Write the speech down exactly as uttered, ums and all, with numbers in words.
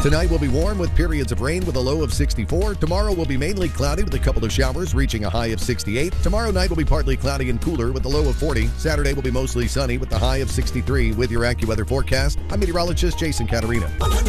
Tonight will be warm with periods of rain with a low of sixty-four. Tomorrow will be mainly cloudy with a couple of showers reaching a high of sixty-eight. Tomorrow night will be partly cloudy and cooler with a low of forty. Saturday will be mostly sunny with the high of sixty-three. With your AccuWeather forecast, I'm meteorologist Jason Caterina.